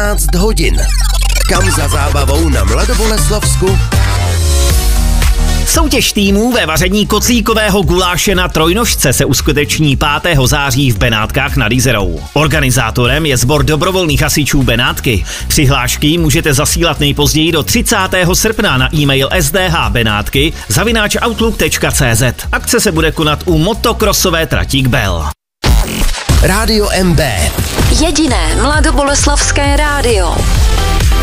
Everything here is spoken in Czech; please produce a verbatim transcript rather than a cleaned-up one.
dvanáct hodin. Kam za zábavou na Mladoboleslavsku? Soutěž týmů ve vaření koclíkového guláše na trojnožce se uskuteční pátého září v Benátkách nad Jizerou. Organizátorem je sbor dobrovolných hasičů Benátky. Přihlášky můžete zasílat nejpozději do třicátého srpna na e-mail sdhbenátky zavináč outlook tečka cz. Akce se bude konat u motokrosové trati Bell. Rádio M B. Jediné mladoboleslavské rádio.